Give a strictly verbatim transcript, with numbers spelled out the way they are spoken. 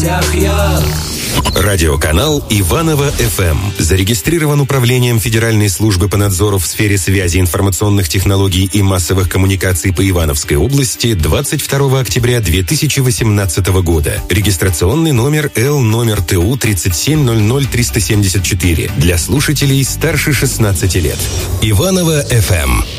Яхья. Радиоканал Иваново-эф эм зарегистрирован Управлением Федеральной службы по надзору в сфере связи, информационных технологий и массовых коммуникаций по Ивановской области двадцать второго октября две тысячи восемнадцатого года. Регистрационный номер Л номер Т У тридцать семь ноль ноль триста семьдесят четыре для слушателей старше шестнадцати лет. Иваново-эф эм.